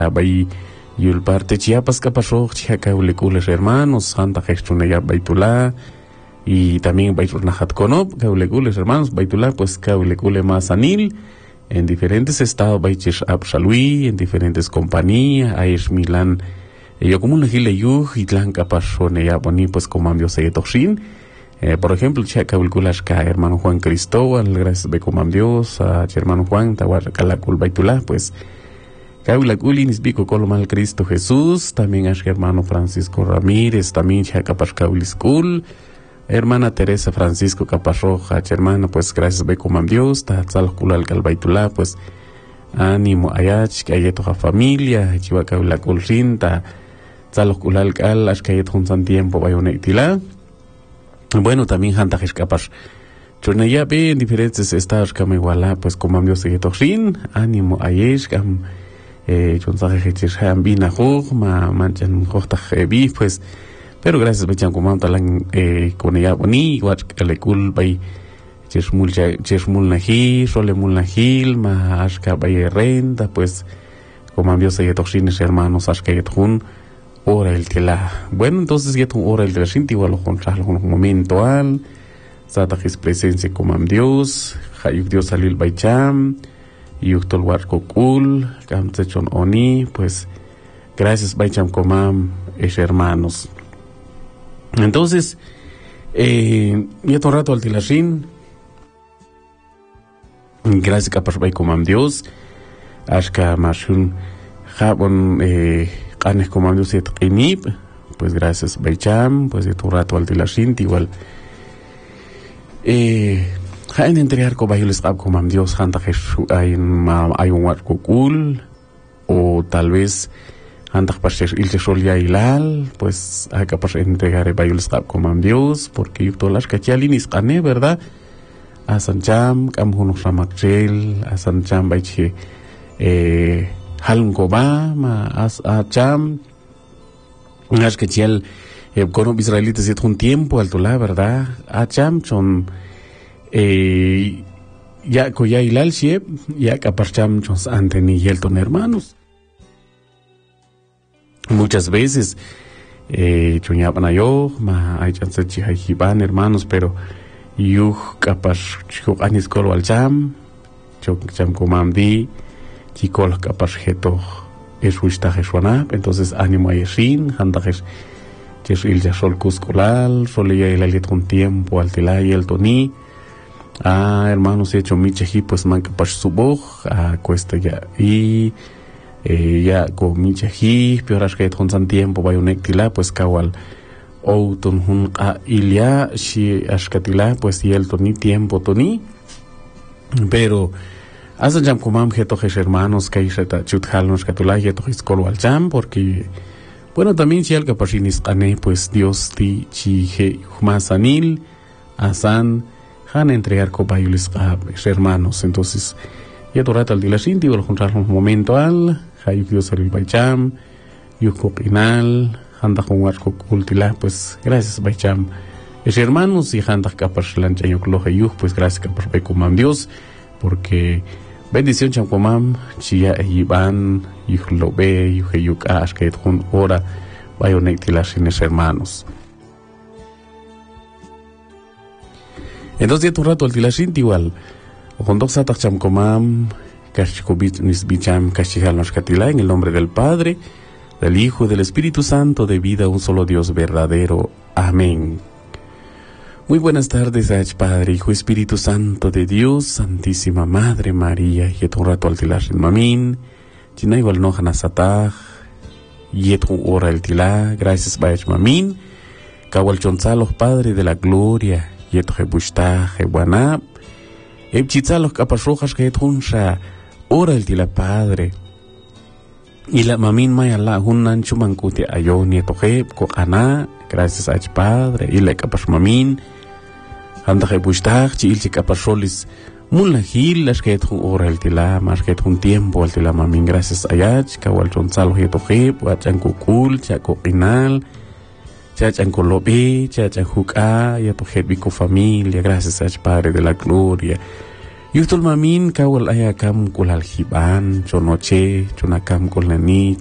bay yul parte Chiapas kapasok chiakaulekules hermanos Santa Gestunaya Baitulá y también Baitunajat Konop kaulekules hermanos Baitulá pues kaulekule Mazanil en diferentes estados Baichish Abshalui en diferentes compañías Aish Milán yo como un gile yuj y tlan kapashone ya boni pues comando se toshin por ejemplo chiakaulekulas ka hermano Juan Cristóbal gracias be comandios a hermano Juan tawar kalakul Baitulá pues Kaulakuli nisbiko kolomal Cristo Jesús, también a hermano Francisco Ramírez, también Chakapash Kauliskul, hermana Teresa Francisco Capasroja, hermana, pues gracias be como Dios, ta tzalkulal kalbaitulá, pues ánimo ayach, que hay toda familia, chiva kaulakul rinta, tzalkulal kal, ash que hay un tiempo bayonetila. Bueno, también hantajes kapash. Chorneya be en diferentes estados kamewala, pues como Dios se rin, ánimo ayach, chonsaje chirhan bina jug ma manchan jogta bi pues pero gracias bechan como talan con ella boni wat kalekul bay chirmul nahi solemul nahil ma ashka bay renta pues como Dios se toxines hermanos ashka yetun ora el tela bueno entonces yetun ora el treshinti igual con momento al satajis presencia como Dios hayuk Dios salil baycham y Uctol Huarcocul, Camsechon Oni, pues gracias Baicham Comam, hermanos. Entonces, ya todo rato al Tilashin, gracias Capaz Bay Comam Dios, Ashka Mashun Jabon Canes Comam Dios et Inib, pues gracias Baicham, pues ya todo rato al Tilashin, igual. En entregar con bayules como Dios hanta hay un huarco cool o tal vez hanta para el sol ya hilal pues hay que para entregar bayules como Dios porque yo todas las cachalinis cane verdad a sancham kamhun ramakchel a sancham baiche halun koba ma as a cham las cachal con israelitas es un tiempo alto la verdad a cham son ya koya ilal siep ya kaparcham chons anteni yelton hermanos muchas veces chonyapan ayo ma hay chance chihajiban hermanos pero yuh kapar chuk anis kol walcham chok cham komamdi chikol kapar jeto es wishta jeswana entonces ánimo ayeshin handajes chesil ya sol kuskolal sol ya ilal un tiempo altilay el toni hermanos hecho micheji pues man kapash suboj cuesta ya y ya con micheji pioras que ton tiempo va un ectila pues kawal outon hun ilia shi ashkatila pues y el toni tiempo toni pero hasta jam komam jeto hermanos que isheta chuthal nos katula jeto iskol wal jam porque bueno también si al kapashinis ane pues Dios ti chi humasanil asan han entregar cobayules a hermanos entonces ya torata al dilashinti o encontrar un momento al hayuk Dios al baicham yuko pinal handa con warco cultila pues gracias baicham hermanos y handa capaz lancha yuklo hayuk pues gracias capaz be comam Dios porque bendición cham comam chia iban yuklo be yuhayuk ashket con hora bayonetila sin hermanos. Entonces ya tu rato al tilashin igual con dos satak cham komam kashikobit nisbicham kashihal noshkatila en el nombre del Padre, del Hijo y del Espíritu Santo de vida un solo Dios verdadero. Amén. Muy buenas tardes a Padre, Hijo, Espíritu Santo de Dios, Santísima Madre María, y tu rato al tilashin mamin, china igual no hanasataj, y tu hora el tilá, gracias Bayach mamin, kawal chonzalos Padre de la Gloria, yeto hebushta hebuanab ebchitzalos kapasrojas que etunsha ora el tila Padre y la mamin maya la hunan chumancute ayo nieto heb kokana gracias a Padre y la kapas mamin anda hebushta chi ilchi kapasrolis mulnahil las que etun ora el tila más que un tiempo el tila mamin gracias a yach kawal chonzalo yeto heb wachangukul chakokinal Chachan Colobe, Chachan Juca, y a tu Hedvico familia, gracias a Padre de la Gloria. Yustul mamin kawal ayakam kulal hiban chonoche chonakam kulani